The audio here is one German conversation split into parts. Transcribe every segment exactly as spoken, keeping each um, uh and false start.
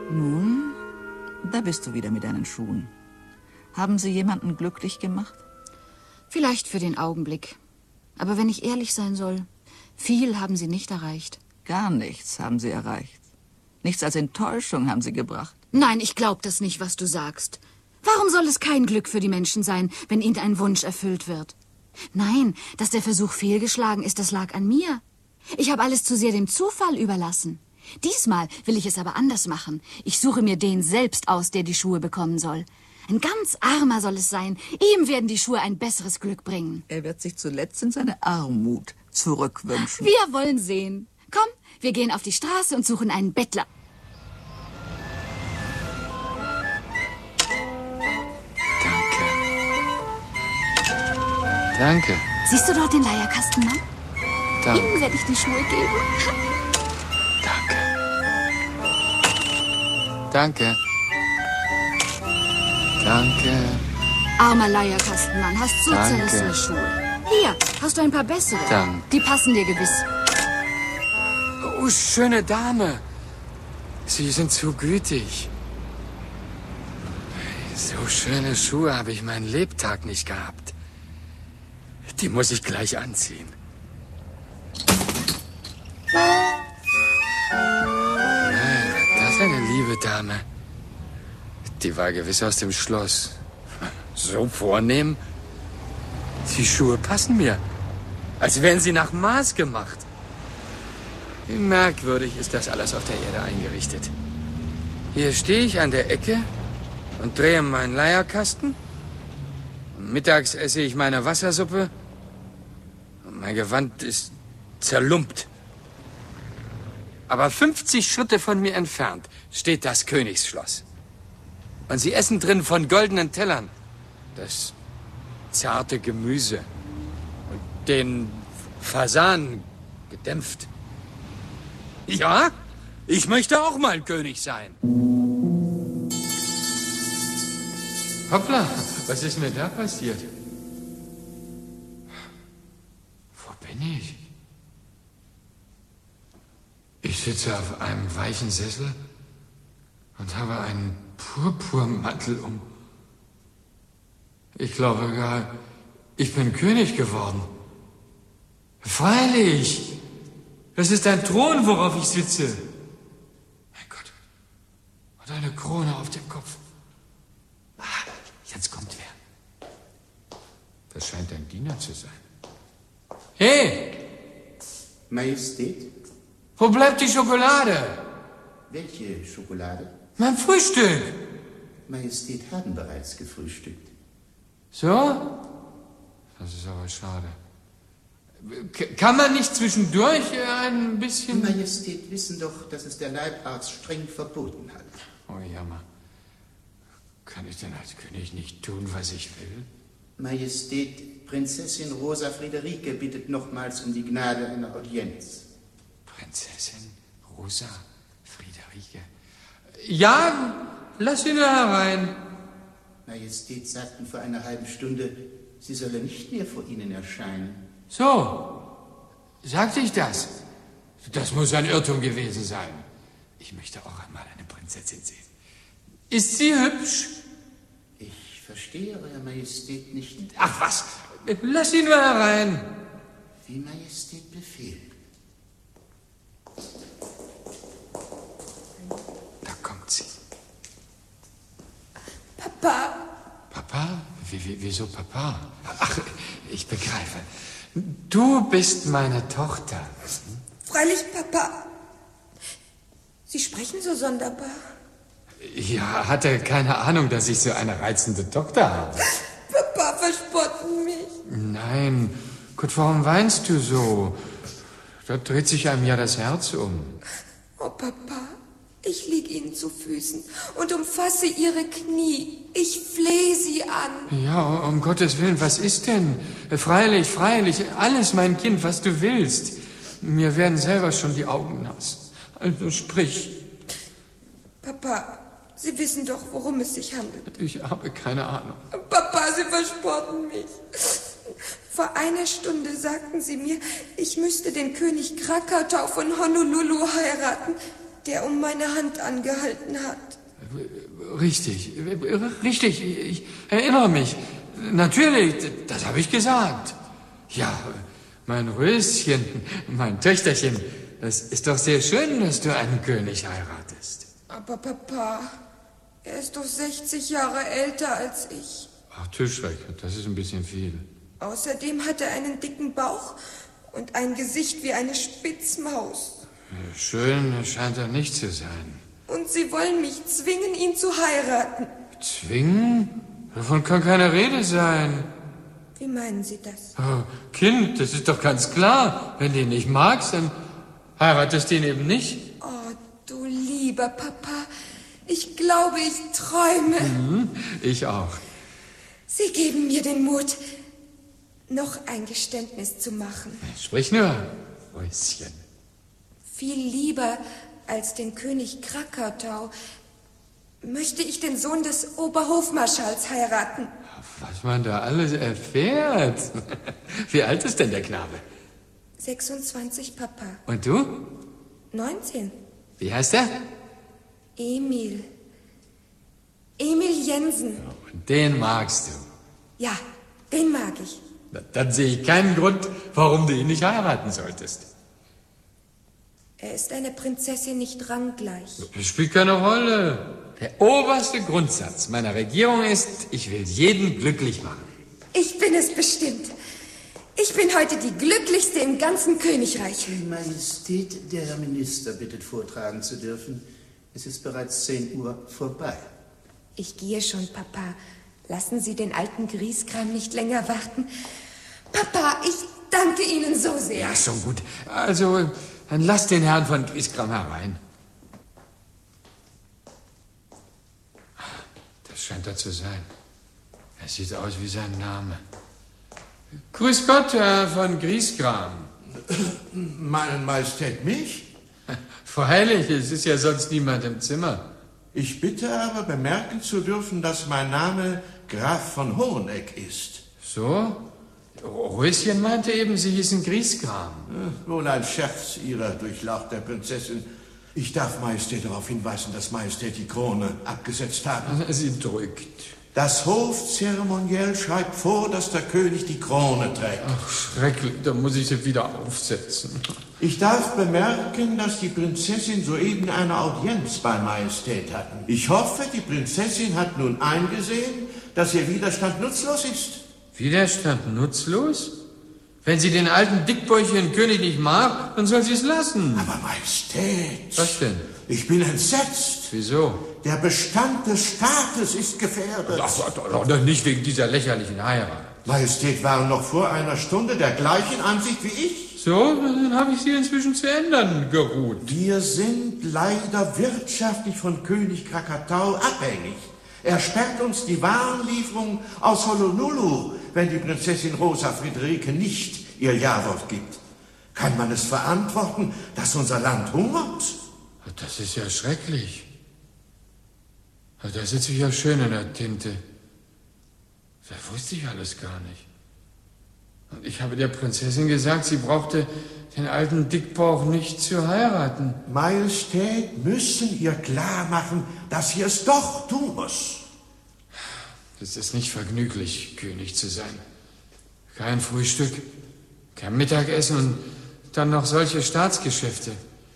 Nun, da bist du wieder mit deinen Schuhen. Haben sie jemanden glücklich gemacht? Vielleicht für den Augenblick. Aber wenn ich ehrlich sein soll, viel haben sie nicht erreicht. Gar nichts haben sie erreicht. Nichts als Enttäuschung haben sie gebracht. Nein, ich glaub das nicht, was du sagst. Warum soll es kein Glück für die Menschen sein, wenn ihnen ein Wunsch erfüllt wird? Nein, dass der Versuch fehlgeschlagen ist, das lag an mir. Ich habe alles zu sehr dem Zufall überlassen. Diesmal will ich es aber anders machen. Ich suche mir den selbst aus, der die Schuhe bekommen soll. Ein ganz Armer soll es sein. Ihm werden die Schuhe ein besseres Glück bringen. Er wird sich zuletzt in seine Armut zurückwünschen. Wir wollen sehen. Komm, wir gehen auf die Straße und suchen einen Bettler. Danke. Siehst du dort den Leierkastenmann? Danke. Ihm werde ich die Schuhe geben. Danke. Danke. Danke. Armer Leierkastenmann, hast so Danke. zerrissene Schuhe. Hier, hast du ein paar bessere. Danke. Die passen dir gewiss. Oh, schöne Dame. Sie sind zu gütig. So schöne Schuhe habe ich meinen Lebtag nicht gehabt. Die muss ich gleich anziehen. Das ist eine liebe Dame. Die war gewiss aus dem Schloss. So vornehm. Die Schuhe passen mir. Als wären sie nach Maß gemacht. Wie merkwürdig ist das alles auf der Erde eingerichtet. Hier stehe ich an der Ecke und drehe meinen Leierkasten. Mittags esse ich meine Wassersuppe. Und mein Gewand ist zerlumpt. Aber fünfzig Schritte von mir entfernt steht das Königsschloss. Und sie essen drin von goldenen Tellern das zarte Gemüse und den Fasan gedämpft. Ja, ich möchte auch mal König sein. Hoppla, was ist mir da passiert? Wo bin ich? Ich sitze auf einem weichen Sessel und habe einen Purpurmantel um. Ich glaube gar, ich bin König geworden. Freilich! Das ist ein Thron, worauf ich sitze. Mein Gott. Und eine Krone auf dem Kopf. Ah, jetzt kommt wer. Das scheint ein Diener zu sein. Hey! Majestät? Wo bleibt die Schokolade? Welche Schokolade? Mein Frühstück. Majestät haben bereits gefrühstückt. So? Das ist aber schade. K- kann man nicht zwischendurch ein bisschen... Majestät wissen doch, dass es der Leibarzt streng verboten hat. Oh, Jammer. Kann ich denn als König nicht tun, was ich will? Majestät, Prinzessin Rosa Friederike bittet nochmals um die Gnade einer Audienz. Prinzessin Rosa Friederike. Ja, lass sie nur herein. Majestät sagten vor einer halben Stunde, sie solle nicht mehr vor Ihnen erscheinen. So, sagte ich das? Das muss ein Irrtum gewesen sein. Ich möchte auch einmal eine Prinzessin sehen. Ist sie hübsch? Ich verstehe Euer Majestät nicht. Ach was, lass sie nur herein. Wie Majestät befehlt. Da kommt sie. Papa. Papa? Wie, wie, wieso Papa? Ach, ich begreife. Du bist meine Tochter. Freilich, Papa. Sie sprechen so sonderbar. Ja, hatte keine Ahnung, dass ich so eine reizende Tochter habe. Papa, verspotten mich. Nein, Gott, warum weinst du so? Da dreht sich einem ja das Herz um. Oh, Papa, ich lieg Ihnen zu Füßen und umfasse Ihre Knie. Ich flehe Sie an. Ja, um Gottes Willen, was ist denn? Freilich, freilich, alles, mein Kind, was du willst. Mir werden selber schon die Augen nass. Also sprich. Papa, Sie wissen doch, worum es sich handelt. Ich habe keine Ahnung. Papa, Sie verspotten mich. Vor einer Stunde sagten Sie mir, ich müsste den König Krakatau von Honolulu heiraten. der um meine Hand angehalten hat. Richtig, richtig, ich erinnere mich. Natürlich, das habe ich gesagt. Ja, mein Röschen, mein Töchterchen, das ist doch sehr schön, dass du einen König heiratest. Aber Papa, er ist doch sechzig Jahre älter als ich. Ach, Tischreck, das ist ein bisschen viel. Außerdem hat er einen dicken Bauch und ein Gesicht wie eine Spitzmaus. Schön scheint er nicht zu sein. Und Sie wollen mich zwingen, ihn zu heiraten. Zwingen? Davon kann keine Rede sein. Wie meinen Sie das? Oh, Kind, das ist doch ganz klar. Wenn du ihn nicht magst, dann heiratest du ihn eben nicht. Oh, du lieber Papa. Ich glaube, ich träume. Mhm, ich auch. Sie geben mir den Mut, noch ein Geständnis zu machen. Sprich nur, Röschen. Viel lieber als den König Krakatau möchte ich den Sohn des Oberhofmarschalls heiraten. Was man da alles erfährt. Wie alt ist denn der Knabe? sechsundzwanzig, Papa. Und du? neunzehn. Wie heißt er? Emil. Emil Jensen. Und den magst du. Ja, den mag ich. Na, dann sehe ich keinen Grund, warum du ihn nicht heiraten solltest. Er ist einer Prinzessin nicht ranggleich. Das spielt keine Rolle. Der oberste Grundsatz meiner Regierung ist, ich will jeden glücklich machen. Ich bin es bestimmt. Ich bin heute die glücklichste im ganzen Königreich. Majestät, der Herr Minister bittet vortragen zu dürfen. Es ist bereits zehn Uhr vorbei. Ich gehe schon, Papa. Lassen Sie den alten Grieskram nicht länger warten. Papa, ich danke Ihnen so sehr. Ja, schon gut. Also, dann lass den Herrn von Grieskram herein. Das scheint er zu sein. Er sieht aus wie sein Name. Grüß Gott, Herr von Grieskram. Meinen Majestät mich? Freilich, es ist ja sonst niemand im Zimmer. Ich bitte aber bemerken zu dürfen, dass mein Name Graf von Hoheneck ist. So? Röschen meinte eben, Sie hießen Grieskram. Äh, wohl ein Scherz Ihrer durchlauchter Prinzessin. Ich darf Majestät darauf hinweisen, dass Majestät die Krone abgesetzt haben. Sie drückt. Das Hofzeremoniell schreibt vor, dass der König die Krone trägt. Ach, schrecklich, da muss ich sie wieder aufsetzen. Ich darf bemerken, dass die Prinzessin soeben eine Audienz bei Majestät hatten. Ich hoffe, die Prinzessin hat nun eingesehen, dass ihr Widerstand nutzlos ist. Widerstand nutzlos? Wenn sie den alten dickbäuchigen König nicht mag, dann soll sie es lassen. Aber Majestät... Was denn? Ich bin entsetzt. Wieso? Der Bestand des Staates ist gefährdet. Ach, doch, doch nicht wegen dieser lächerlichen Heirat. Majestät waren noch vor einer Stunde der gleichen Ansicht wie ich. So, dann habe ich sie inzwischen zu ändern geruht. Wir sind leider wirtschaftlich von König Krakatau abhängig. Er sperrt uns die Warenlieferung aus Honolulu, wenn die Prinzessin Rosa Friederike nicht ihr Ja-Wort gibt. Kann man es verantworten, dass unser Land hungert? Das ist ja schrecklich. Da sitze ich ja schön in der Tinte. Das wusste ich alles gar nicht. Und ich habe der Prinzessin gesagt, sie brauchte den alten Dickbauch nicht zu heiraten. Majestät müssen ihr klar machen, dass sie es doch tun muss. Es ist nicht vergnüglich, König zu sein. Kein Frühstück, kein Mittagessen und dann noch solche Staatsgeschäfte.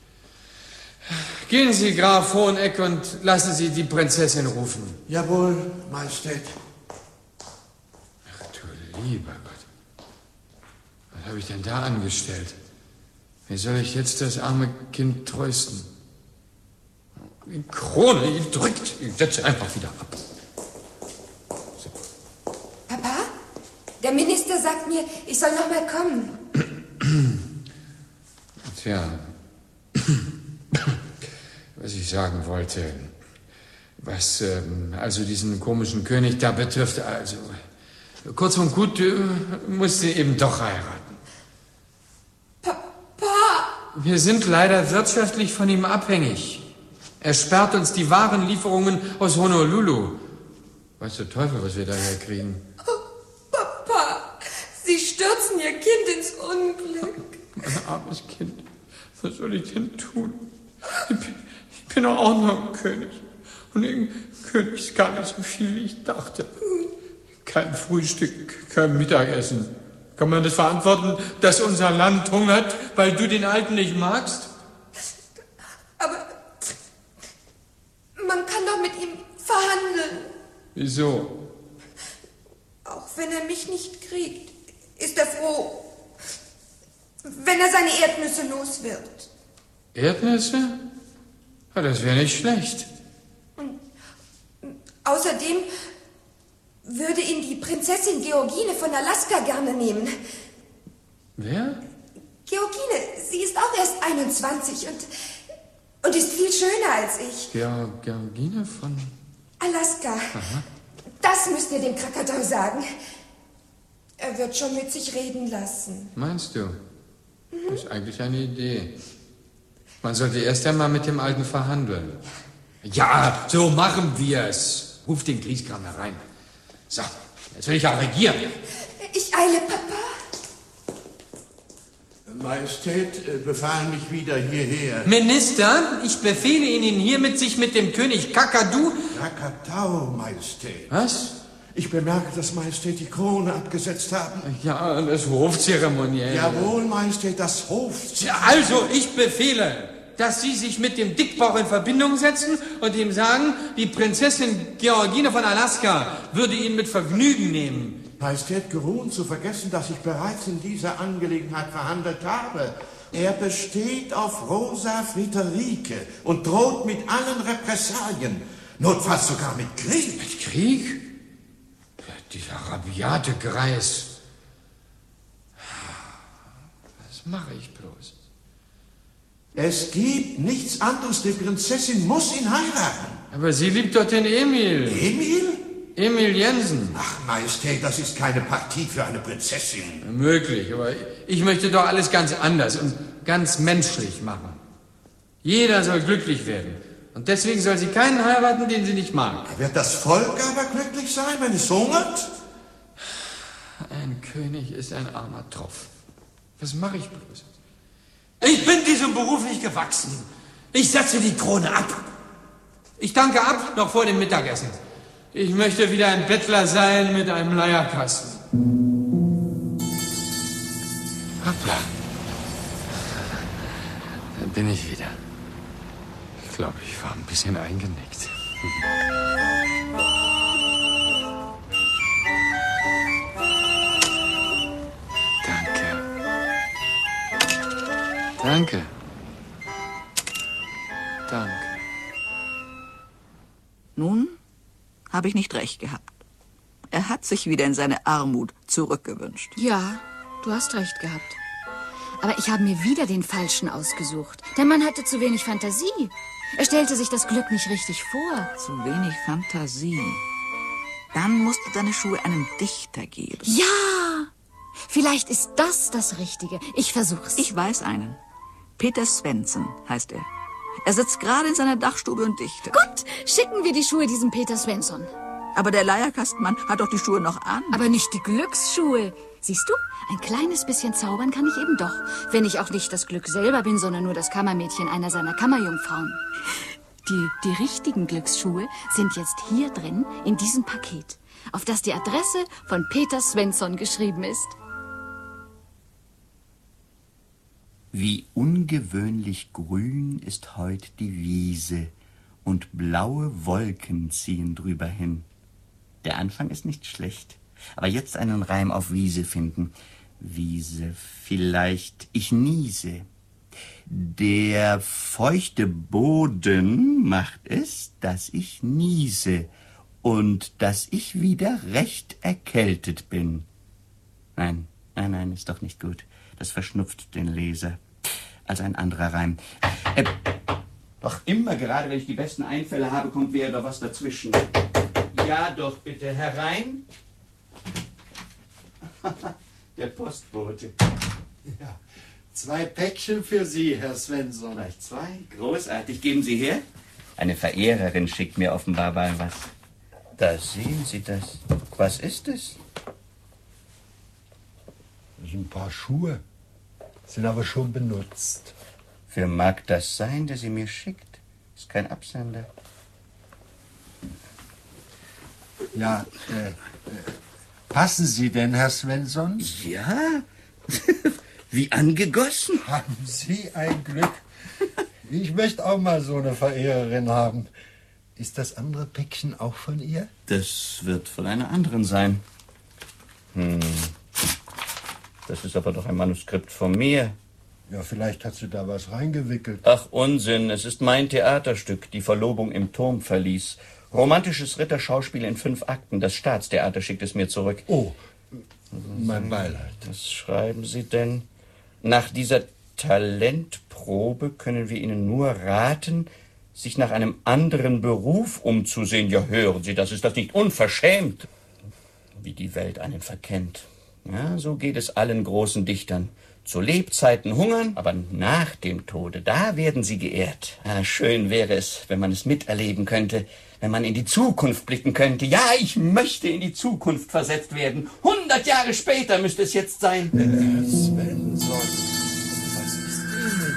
Gehen Sie, Graf Hoheneck, und lassen Sie die Prinzessin rufen. Jawohl, Majestät. Ach du lieber Gott. Was habe ich denn da angestellt? Wie soll ich jetzt das arme Kind trösten? Die Krone, die drückt. Ich setze einfach wieder ab. So. Papa, der Minister sagt mir, ich soll noch mal kommen. Tja, was ich sagen wollte, was ähm, also diesen komischen König da betrifft, also kurz und gut, du musst ihn eben doch heiraten. Papa! Wir sind leider wirtschaftlich von ihm abhängig. Er sperrt uns die Warenlieferungen aus Honolulu. Weiß der Teufel, was wir daher kriegen. Oh, Papa, Sie stürzen Ihr Kind ins Unglück. Mein armes Kind, was soll ich denn tun? bin auch noch ein König. Und ein König ist gar nicht so viel, wie ich dachte. Kein Frühstück, kein Mittagessen. Kann man das verantworten, dass unser Land hungert, weil du den Alten nicht magst? Aber man kann doch mit ihm verhandeln. Wieso? Auch wenn er mich nicht kriegt, ist er froh, wenn er seine Erdnüsse los wird. Erdnüsse? Ja, das wäre nicht schlecht. Und außerdem würde ihn die Prinzessin Georgine von Alaska gerne nehmen. Wer? Georgine, sie ist auch erst einundzwanzig und, und ist viel schöner als ich. Georg, Georgine von... Alaska. Aha. Das müsst ihr dem Krakatau sagen. Er wird schon mit sich reden lassen. Meinst du? Das ist eigentlich eine Idee. Man sollte erst einmal mit dem Alten verhandeln. Ja, so machen wir es. Ruf den Griesgram herein. So, jetzt will ich auch regieren. Ich eile, Papa. Majestät äh, befahlen mich wieder hierher. Minister, ich befehle Ihnen hiermit, sich mit dem König Kakadu... Krakatau, Majestät. Was? Ich bemerke, dass Majestät die Krone abgesetzt haben. Ja, das Hofzeremoniell. Jawohl, Majestät, das Hofzeremoniell. Also, ich befehle, dass Sie sich mit dem Dickbauch in Verbindung setzen und ihm sagen, die Prinzessin Georgine von Alaska würde ihn mit Vergnügen nehmen. Majestät, geruhen zu vergessen, dass ich bereits in dieser Angelegenheit verhandelt habe. Er besteht auf Rosa Friederike und droht mit allen Repressalien, notfalls sogar mit Krieg. Mit Krieg? Dieser rabiate Greis. Was mache ich bloß? Es gibt nichts anderes, die Prinzessin muss ihn heiraten. Aber sie liebt doch den Emil. Emil? Emil Jensen. Ach, Majestät, das ist keine Partie für eine Prinzessin. Möglich, aber ich möchte doch alles ganz anders und ganz menschlich machen. Jeder soll glücklich werden. Und deswegen soll sie keinen heiraten, den sie nicht mag. Wird das Volk aber glücklich sein, wenn es hungert? Ein König ist ein armer Tropf. Was mache ich bloß? Ich bin diesem Beruf nicht gewachsen. Ich setze die Krone ab. Ich danke ab, noch vor dem Mittagessen. Ich möchte wieder ein Bettler sein mit einem Leierkasten. Hoppla. Da bin ich wieder. Ich glaube, ich war ein bisschen eingenickt. Danke. Danke. Danke. Nun habe ich nicht recht gehabt. Er hat sich wieder in seine Armut zurückgewünscht. Ja, du hast recht gehabt. Aber ich habe mir wieder den Falschen ausgesucht. Der Mann hatte zu wenig Fantasie. Er stellte sich das Glück nicht richtig vor. Zu wenig Fantasie. Dann musst du deine Schuhe einem Dichter geben. Ja! Vielleicht ist das das Richtige. Ich versuch's. Ich weiß einen. Peter Svensson heißt er. Er sitzt gerade in seiner Dachstube und dichtet. Gut, schicken wir die Schuhe diesem Peter Svensson. Aber der Leierkastenmann hat doch die Schuhe noch an. Aber nicht die Glücksschuhe. Siehst du, ein kleines bisschen zaubern kann ich eben doch. Wenn ich auch nicht das Glück selber bin, sondern nur das Kammermädchen einer seiner Kammerjungfrauen. Die, die richtigen Glücksschuhe sind jetzt hier drin, in diesem Paket, auf das die Adresse von Peter Svensson geschrieben ist. Wie ungewöhnlich grün ist heut die Wiese, und blaue Wolken ziehen drüber hin. Der Anfang ist nicht schlecht, aber jetzt einen Reim auf Wiese finden. Wiese, vielleicht ich niese. Der feuchte Boden macht es, dass ich niese und dass ich wieder recht erkältet bin. Nein, nein, nein, ist doch nicht gut. Das verschnupft den Leser. Also ein anderer Reim. Äh, doch immer, gerade wenn ich die besten Einfälle habe, kommt wieder doch was dazwischen. Ja, doch, bitte herein. Der Postbote. Ja, zwei Päckchen für Sie, Herr Svensson. Gleich zwei? Großartig. Geben Sie her. Eine Verehrerin schickt mir offenbar mal was. Da sehen Sie das. Was ist es? Das sind ein paar Schuhe. Sind aber schon benutzt. Wer mag das sein, der sie mir schickt? Ist kein Absender. Ja, äh, äh, passen Sie denn, Herr Svensson? Ja, wie angegossen. Haben Sie ein Glück. Ich möchte auch mal so eine Verehrerin haben. Ist das andere Päckchen auch von ihr? Das wird von einer anderen sein. Hm. Das ist aber doch ein Manuskript von mir. Ja, vielleicht hat sie da was reingewickelt. Ach, Unsinn. Es ist mein Theaterstück, Die Verlobung im Turmverlies. Romantisches Ritterschauspiel in fünf Akten. Das Staatstheater schickt es mir zurück. Oh, mein Beileid. Was schreiben Sie denn? Nach dieser Talentprobe können wir Ihnen nur raten, sich nach einem anderen Beruf umzusehen. Ja, hören Sie, das ist das nicht unverschämt, wie die Welt einen verkennt. Ja, so geht es allen großen Dichtern. Zu Lebzeiten hungern, aber nach dem Tode, da werden sie geehrt. Ja, schön wäre es, wenn man es miterleben könnte, wenn man in die Zukunft blicken könnte. Ja, ich möchte in die Zukunft versetzt werden. Hundert Jahre später müsste es jetzt sein. Herr Svensson, was ist Ihnen?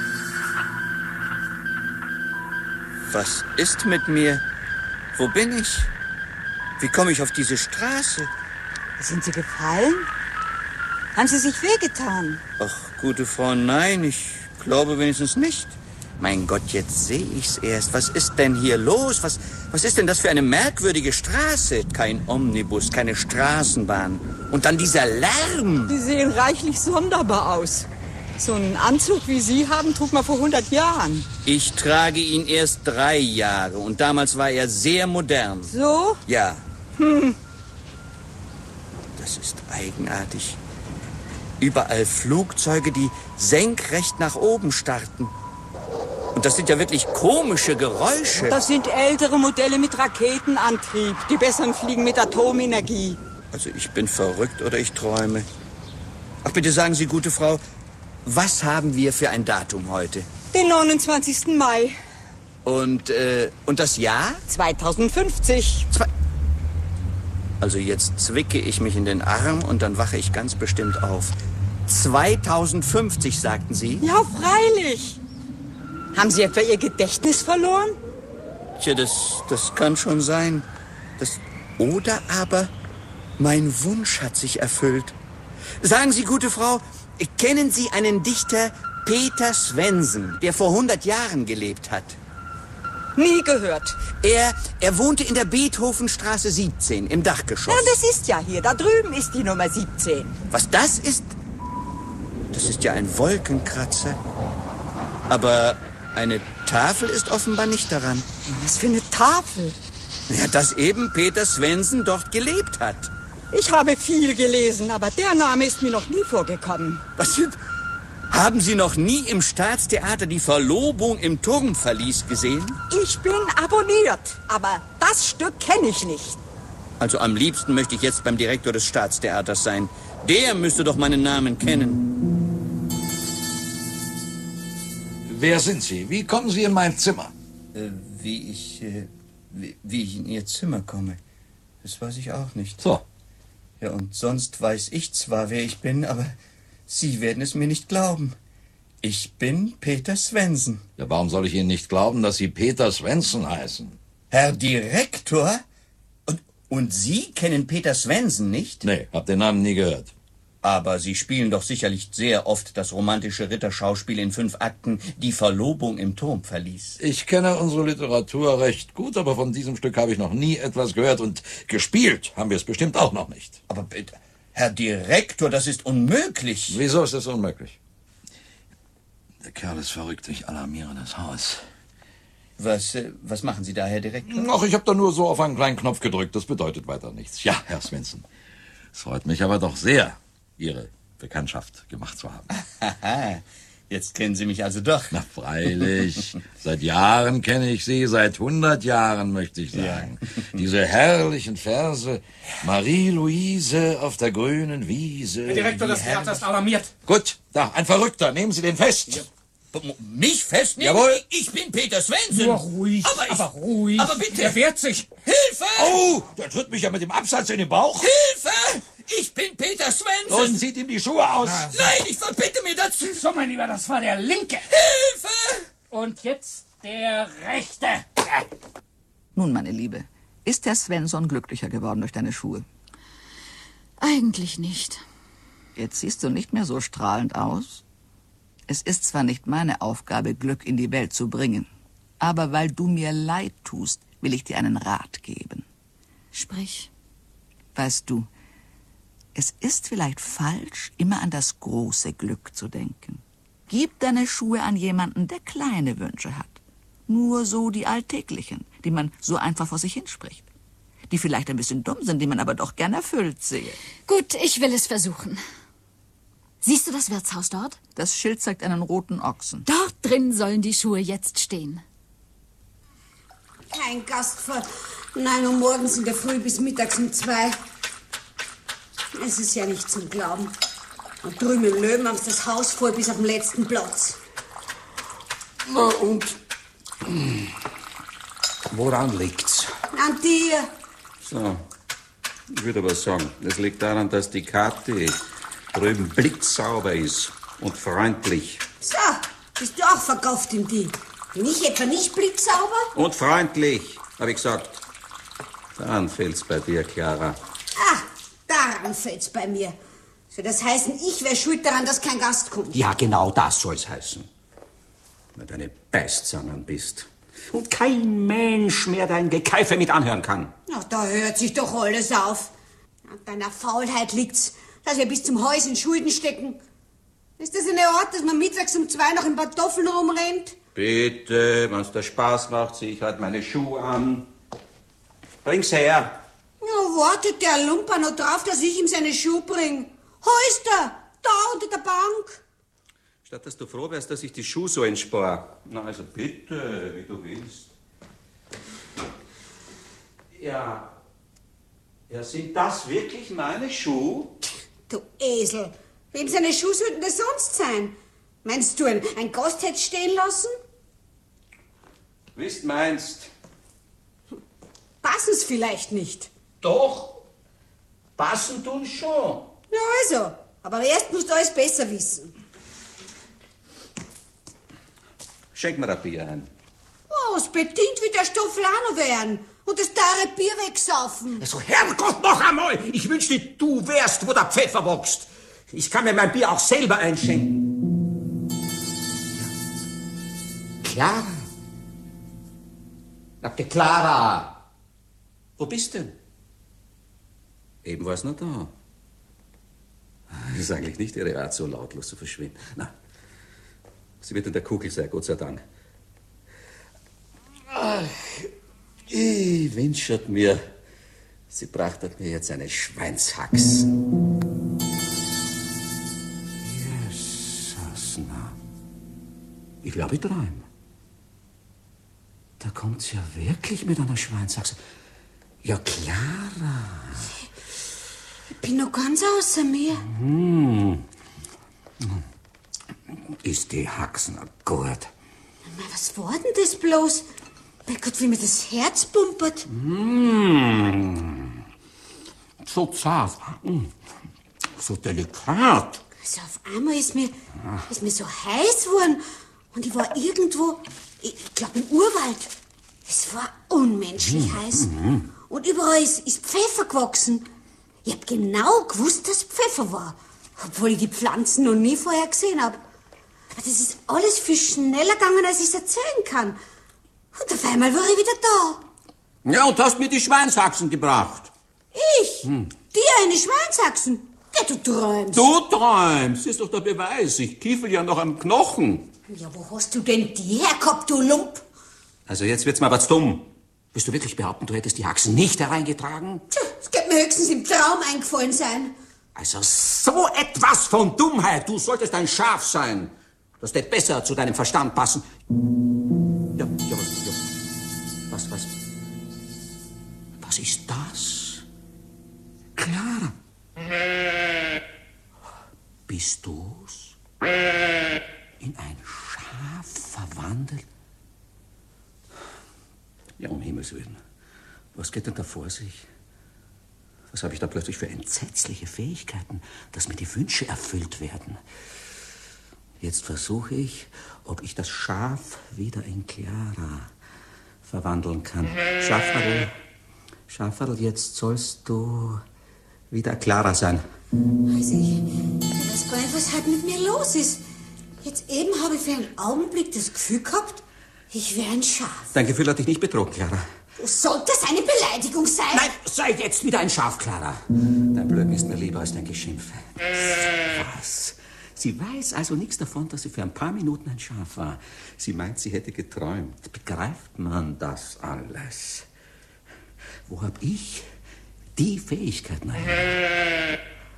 Was ist mit mir? Wo bin ich? Wie komme ich auf diese Straße? Sind Sie gefallen? Haben Sie sich wehgetan? Ach, gute Frau, nein, ich glaube wenigstens nicht. Mein Gott, jetzt sehe ich's erst. Was ist denn hier los? Was, was ist denn das für eine merkwürdige Straße? Kein Omnibus, keine Straßenbahn. Und dann dieser Lärm. Sie sehen reichlich sonderbar aus. So einen Anzug wie Sie haben, trug man vor hundert Jahren. Ich trage ihn erst drei Jahre und damals war er sehr modern. So? Ja. Hm. Das ist eigenartig. Überall Flugzeuge, die senkrecht nach oben starten. Und das sind ja wirklich komische Geräusche. Das sind ältere Modelle mit Raketenantrieb. Die besseren fliegen mit Atomenergie. Also ich bin verrückt oder ich träume. Ach, bitte sagen Sie, gute Frau, was haben wir für ein Datum heute? Den neunundzwanzigsten Mai. Und, äh, und das Jahr? zweitausendfünfzig. Zwei also jetzt zwicke ich mich in den Arm und dann wache ich ganz bestimmt auf. zweitausendfünfzig, sagten Sie? Ja, freilich. Haben Sie etwa Ihr Gedächtnis verloren? Tja, das, das kann schon sein. Das, oder aber mein Wunsch hat sich erfüllt. Sagen Sie, gute Frau, kennen Sie einen Dichter Peter Svensson, der vor hundert Jahren gelebt hat? Nie gehört. Er, er wohnte in der Beethovenstraße siebzehn, im Dachgeschoss. Ja, das ist ja hier. Da drüben ist die Nummer siebzehn. Was das ist? Das ist ja ein Wolkenkratzer. Aber eine Tafel ist offenbar nicht daran. Was für eine Tafel? Ja, dass eben Peter Svensson dort gelebt hat. Ich habe viel gelesen, aber der Name ist mir noch nie vorgekommen. Was sind... Haben Sie noch nie im Staatstheater die Verlobung im Turmverlies gesehen? Ich bin abonniert, aber das Stück kenne ich nicht. Also am liebsten möchte ich jetzt beim Direktor des Staatstheaters sein. Der müsste doch meinen Namen kennen. Wer sind Sie? Wie kommen Sie in mein Zimmer? Äh, wie ich, äh, wie, wie ich in Ihr Zimmer komme, das weiß ich auch nicht. So. Ja, und sonst weiß ich zwar, wer ich bin, aber... Sie werden es mir nicht glauben. Ich bin Peter Svensson. Ja, warum soll ich Ihnen nicht glauben, dass Sie Peter Svensson heißen? Herr Direktor? Und, und Sie kennen Peter Svensson nicht? Nee, hab den Namen nie gehört. Aber Sie spielen doch sicherlich sehr oft das romantische Ritterschauspiel in fünf Akten Die Verlobung im Turmverlies. Ich kenne unsere Literatur recht gut, aber von diesem Stück habe ich noch nie etwas gehört und gespielt haben wir es bestimmt auch noch nicht. Aber bitte... Herr Direktor, das ist unmöglich. Wieso ist das unmöglich? Der Kerl ist verrückt, ich alarmiere das Haus. Was, äh, was machen Sie da, Herr Direktor? Ach, ich habe da nur so auf einen kleinen Knopf gedrückt, das bedeutet weiter nichts. Ja, Herr Svensson, es freut mich aber doch sehr, Ihre Bekanntschaft gemacht zu haben. Haha, jetzt kennen Sie mich also doch. Na freilich, seit Jahren kenne ich Sie, seit hundert Jahren möchte ich sagen. Ja. Diese herrlichen Verse, Marie-Louise auf der grünen Wiese. Der Direktor des Theaters ist alarmiert. Gut, da, ein Verrückter, nehmen Sie den fest. Ja. Mich festnehmen? Jawohl. Ich bin Peter Svensson. Nur ruhig, aber, ich, aber ruhig. Aber bitte. Er wehrt sich. Hilfe! Oh, der tritt mich ja mit dem Absatz in den Bauch. Hilfe! Ich bin Peter Svensson. Und zieht ihm die Schuhe aus. Nein, ich verbitte mir dazu. So, mein Lieber, das war der Linke. Hilfe! Und jetzt der Rechte. Nun, meine Liebe, ist der Svensson glücklicher geworden durch deine Schuhe? Eigentlich nicht. Jetzt siehst du nicht mehr so strahlend aus. Es ist zwar nicht meine Aufgabe, Glück in die Welt zu bringen, aber weil du mir leid tust, will ich dir einen Rat geben. Sprich. Weißt du, es ist vielleicht falsch, immer an das große Glück zu denken. Gib deine Schuhe an jemanden, der kleine Wünsche hat. Nur so die alltäglichen, die man so einfach vor sich hinspricht. Die vielleicht ein bisschen dumm sind, die man aber doch gern erfüllt sehe. Gut, ich will es versuchen. Siehst du das Wirtshaus dort? Das Schild zeigt einen roten Ochsen. Dort drin sollen die Schuhe jetzt stehen. Kein Gast vor neun Uhr morgens in der Früh bis mittags um zwei. Es ist ja nicht zum Glauben. Und drüben in Löwen haben sie das Haus voll bis auf den letzten Platz. Na und? Woran liegt's? An dir. So, ich würde aber sagen, es liegt daran, dass die Kathi drüben blitzsauber ist und freundlich. So, bist du auch verkauft in die? Bin ich etwa nicht blitzsauber? Und freundlich, habe ich gesagt. Daran fehlt's bei dir, Clara. Ah, daran fehlt's bei mir. Soll das heißen, ich wäre schuld daran, dass kein Gast kommt? Ja, genau das soll's heißen. Wenn du eine Beißzangen bist. Und kein Mensch mehr dein Gekeife mit anhören kann. Ach, da hört sich doch alles auf. An deiner Faulheit liegt's, dass wir bis zum Hals in Schulden stecken. Ist das eine Art, dass man mittags um zwei noch in Pantoffeln rumrennt? Bitte, wenn's dir Spaß macht, zieh ich halt meine Schuhe an. Bring's her. Ja, wartet der Lumper noch drauf, dass ich ihm seine Schuhe bring. Wo ist er? Da unter der Bank. Statt dass du froh wärst, dass ich die Schuhe so entspar. Na, also bitte, wie du willst. Ja. Ja, sind das wirklich meine Schuhe? Du Esel. Wem seine Schuhe sollten das sonst sein? Meinst du, ein, ein Gast hätte stehen lassen? Wie's meinst. Passen's vielleicht nicht. Doch. Passen tun schon. Na also. Aber erst musst du alles besser wissen. Schenk mir ein Bier ein. Oh, es bedient wie der Stoffel auch noch werden. Und das teure Bier wegsaufen. Also Herrgott, noch einmal! Ich wünschte, du wärst, wo der Pfeffer wächst. Ich kann mir mein Bier auch selber einschenken. Clara. Sagte Clara. Wo bist du? Eben war's noch da. Das ist eigentlich nicht ihre Art, so lautlos zu verschwinden. Na, sie wird in der Kugel sein, Gott sei Dank. Ach, ich wünschert mir, sie brachtet mir jetzt eine Schweinshax. Jesus, na. Ich glaube, ich träum. Da kommt's ja wirklich mit einer Schweinshax. Ja, Clara. Ich bin noch ganz außer mir. Hm. Ist die Haxen gut. Was war denn das bloß? Bei Gott, wie mir das Herz pumpert. Mmh. So zart. Mmh. So delikat. Also auf einmal ist mir, ist mir so heiß geworden. Und ich war irgendwo, ich, ich glaube im Urwald. Es war unmenschlich mmh. heiß. Mmh. Und überall ist, ist Pfeffer gewachsen. Ich hab genau gewusst, dass Pfeffer war. Obwohl ich die Pflanzen noch nie vorher gesehen hab. Aber das ist alles viel schneller gegangen, als ich's erzählen kann. Und auf einmal war ich wieder da. Ja, und hast mir die Schweinshaxen gebracht. Ich? Hm. Dir eine Schweinshaxen? Ja, du träumst. Du träumst, ist doch der Beweis. Ich kiefel ja noch am Knochen. Ja, wo hast du denn die hergehabt, du Lump? Also jetzt wird's mal was dumm. Willst du wirklich behaupten, du hättest die Haxen nicht hereingetragen? Tja, es wird mir höchstens im Traum eingefallen sein. Also so etwas von Dummheit. Du solltest ein Schaf sein. Das hätte besser zu deinem Verstand passen. Ja, ja, was, ja. Was, was? Was ist das? Clara. Bist du's? In ein Schaf verwandelt? Ja, um Himmels Willen. Was geht denn da vor sich? Was habe ich da plötzlich für entsetzliche Fähigkeiten, dass mir die Wünsche erfüllt werden? Jetzt versuche ich, ob ich das Schaf wieder in Clara verwandeln kann. Schafferl, Schafferl, jetzt sollst du wieder Clara sein. Also ich, ich weiß gar nicht, was halt mit mir los ist. Jetzt eben habe ich für einen Augenblick das Gefühl gehabt, ich wäre ein Schaf. Dein Gefühl hat dich nicht betrogen, Clara. Sollte das eine Beleidigung sein? Nein, sei jetzt wieder ein Schaf, Clara. Dein Blöken ist mir lieber als dein Geschimpf. Was? Sie weiß also nichts davon, dass sie für ein paar Minuten ein Schaf war. Sie meint, sie hätte geträumt. Begreift man das alles? Wo hab ich die Fähigkeiten her?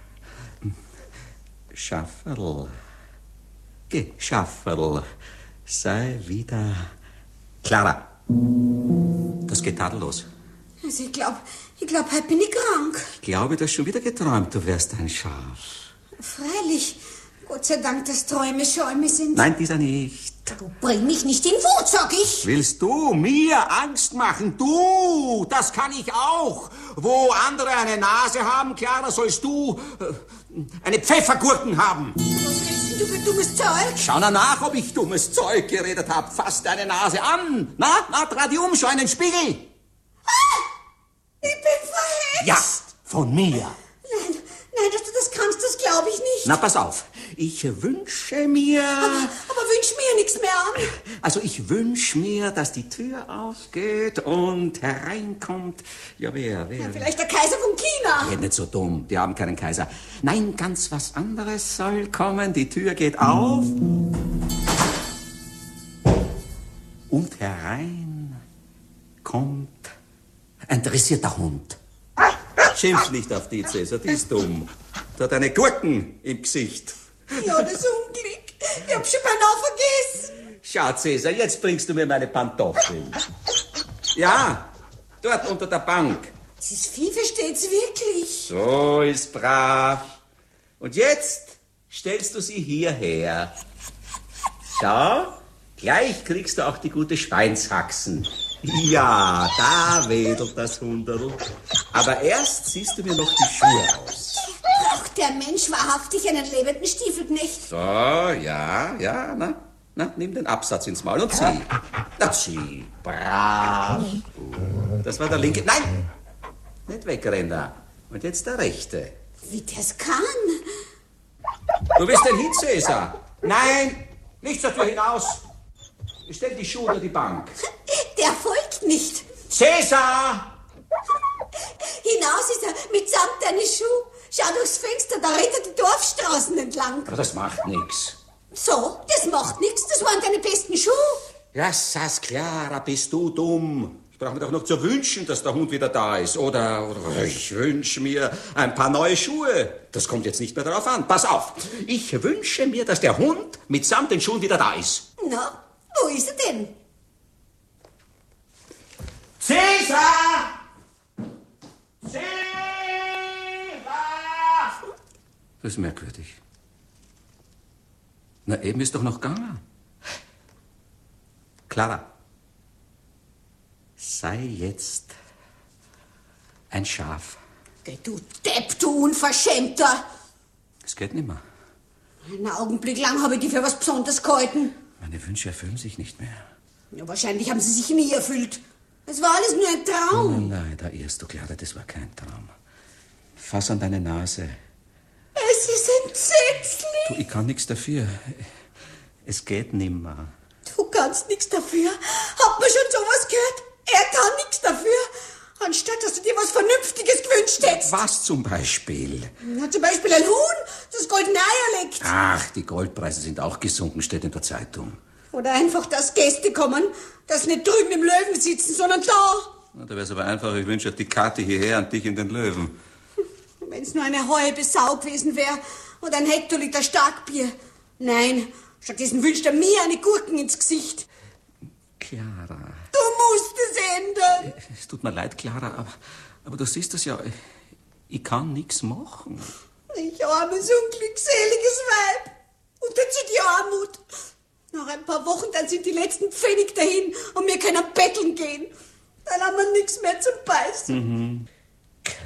Schafferl. Geh, Schafferl. Sei wieder Clara. Das geht tadellos. Also ich glaube, ich glaube, heute bin ich krank. Ich glaube, du hast schon wieder geträumt, du wärst ein Schaf. Freilich. Gott sei Dank, dass Träume Schäume sind. Nein, dieser nicht. Du bring mich nicht in Wut, sag ich. Willst du mir Angst machen? Du, das kann ich auch. Wo andere eine Nase haben, Clara, sollst du äh, eine Pfeffergurken haben. Was redest du für dummes Zeug? Schau na nach, ob ich dummes Zeug geredet habe. Fass deine Nase an. Na, na, dreh die um, schau in den Spiegel. Ah, ich bin verhext. Ja, von mir. Nein, nein, dass du das kannst, das glaube ich nicht. Na, pass auf. Ich wünsche mir... Aber, aber wünsch mir nichts mehr an. Also ich wünsche mir, dass die Tür aufgeht und hereinkommt... Ja, wer, wer? Ja, vielleicht der Kaiser von China. Ja, nicht so dumm, die haben keinen Kaiser. Nein, ganz was anderes soll kommen. Die Tür geht auf. Und herein kommt ein dressierter Hund. Schimpf nicht auf die, Cäsar, die ist dumm. Die hat eine Gurken im Gesicht. Ja, das Unglück. Ich hab schon beinahe vergessen. Schau, Cäsar, jetzt bringst du mir meine Pantoffeln. Ja, dort unter der Bank. Dieses Vieh versteht's wirklich. So ist brav. Und jetzt stellst du sie hierher. Schau, gleich kriegst du auch die gute Schweinshaxen. Ja, da wedelt das Hunderl. Aber erst siehst du mir noch die Schuhe aus. Braucht der Mensch wahrhaftig einen lebenden Stiefelknecht? So, ja, ja, na, na, nimm den Absatz ins Maul und zieh. Na, zieh, brav. Das war der linke. Nein, nicht wegrennen da. Und jetzt der rechte. Wie der's kann? Du bist ein Hit, Cäsar. Nein, nicht zur Tür hinaus. Stell die Schuhe unter die Bank. Der folgt nicht. Cäsar! Hinaus ist er mitsamt deine Schuhe. Schau durchs Fenster, da rennt er die Dorfstraßen entlang. Aber das macht nix. So, das macht nichts. Das waren deine besten Schuhe. Ja, Sas, Clara, bist du dumm. Ich brauche mir doch noch zu wünschen, dass der Hund wieder da ist. Oder, oder ich wünsche mir ein paar neue Schuhe. Das kommt jetzt nicht mehr darauf an. Pass auf. Ich wünsche mir, dass der Hund mitsamt den Schuhen wieder da ist. Na, wo ist er denn? Cäsar! Cäsar! Das ist merkwürdig. Na, eben ist doch noch gegangen. Clara, sei jetzt ein Schaf. Du Depp, du Unverschämter. Es geht nicht mehr. Einen Augenblick lang habe ich die für was Besonderes gehalten. Meine Wünsche erfüllen sich nicht mehr. Ja, wahrscheinlich haben sie sich nie erfüllt. Es war alles nur ein Traum. Nein, nein, da irrst du, Clara, das war kein Traum. Fass an deine Nase. Es ist entsetzlich. Du, ich kann nichts dafür. Es geht nimmer. Du kannst nichts dafür. Hat man schon sowas gehört? Er kann nichts dafür. Anstatt, dass du dir was Vernünftiges gewünscht hättest. Was zum Beispiel? Na, zum Beispiel ein Huhn, das goldene Eier legt. Ach, die Goldpreise sind auch gesunken, steht in der Zeitung. Oder einfach, dass Gäste kommen, dass nicht drüben im Löwen sitzen, sondern da. Na, da wär's aber einfach, ich wünsche die Kathi hierher und dich in den Löwen. Wenn's nur eine halbe Sau gewesen wäre und ein Hektoliter Starkbier. Nein, stattdessen wünscht er mir eine Gurken ins Gesicht. Clara. Du musst es ändern. Es tut mir leid, Clara, aber, aber du siehst das ja, ich kann nichts machen. Ich armes, unglückseliges Weib. Und dazu die Armut. Nach ein paar Wochen, dann sind die letzten Pfennig dahin und wir können betteln gehen. Dann haben wir nichts mehr zum Beißen. Mhm.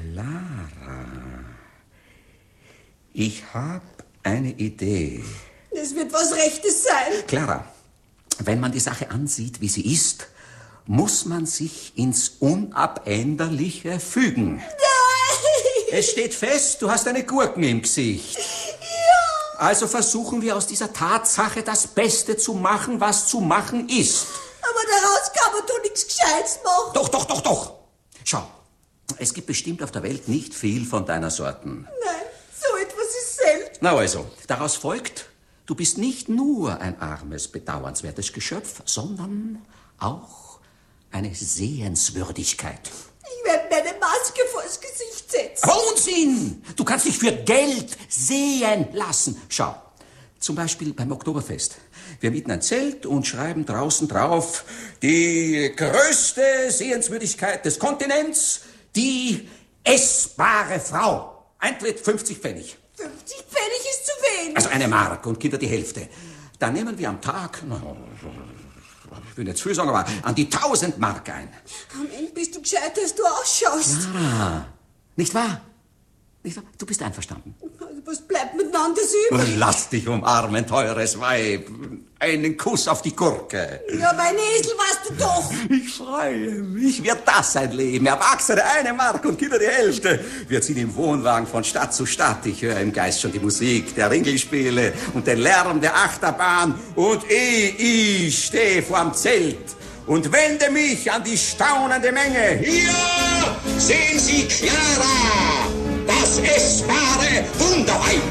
Clara, ich hab eine Idee. Das wird was Rechtes sein. Clara, wenn man die Sache ansieht, wie sie ist, muss man sich ins Unabänderliche fügen. Nein! Es steht fest, du hast eine Gurken im Gesicht. Ja! Also versuchen wir aus dieser Tatsache das Beste zu machen, was zu machen ist. Aber daraus kann man doch nichts Gescheites machen. Doch, doch, doch, doch. Schau, es gibt bestimmt auf der Welt nicht viel von deiner Sorten. Nein, so etwas ist selten. Na also, daraus folgt, du bist nicht nur ein armes, bedauernswertes Geschöpf, sondern auch eine Sehenswürdigkeit. Ich werde mir eine Maske vors Gesicht setzen. Aber Unsinn! Du kannst dich für Geld sehen lassen. Schau, zum Beispiel beim Oktoberfest. Wir mieten ein Zelt und schreiben draußen drauf, die größte Sehenswürdigkeit des Kontinents, die essbare Frau. Eintritt fünfzig Pfennig. fünfzig Pfennig ist zu wenig. Also eine Mark und Kinder die Hälfte. Dann nehmen wir am Tag, ich will nicht viel sagen, aber an die tausend Mark ein. Am Ende bist du gescheit, dass du ausschaust. Ja, nicht wahr? Nicht wahr? Du bist einverstanden. Also was bleibt miteinander übrig? Lass dich umarmen, teures Weib. Einen Kuss auf die Gurke. Ja, mein Esel, weißt du doch. Ich freue mich. Wird das ein Leben? Erwachsene eine Mark und Kinder die Hälfte. Wir ziehen im Wohnwagen von Stadt zu Stadt. Ich höre im Geist schon die Musik der Ringelspiele und den Lärm der Achterbahn. Und eh, ich stehe vorm Zelt und wende mich an die staunende Menge. Hier sehen Sie Clara, das essbare Wunderweib.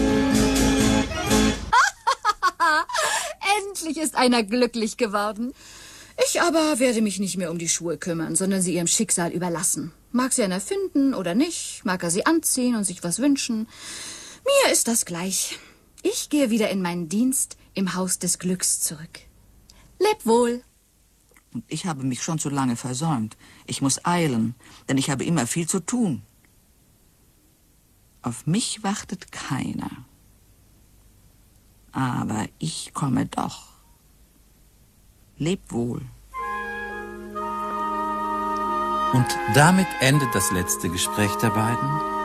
Endlich ist einer glücklich geworden. Ich aber werde mich nicht mehr um die Schuhe kümmern, sondern sie ihrem Schicksal überlassen. Mag sie einer finden oder nicht, mag er sie anziehen und sich was wünschen. Mir ist das gleich. Ich gehe wieder in meinen Dienst im Haus des Glücks zurück. Leb wohl. Und ich habe mich schon zu lange versäumt. Ich muss eilen, denn ich habe immer viel zu tun. Auf mich wartet keiner. Aber ich komme doch. Leb wohl. Und damit endet das letzte Gespräch der beiden.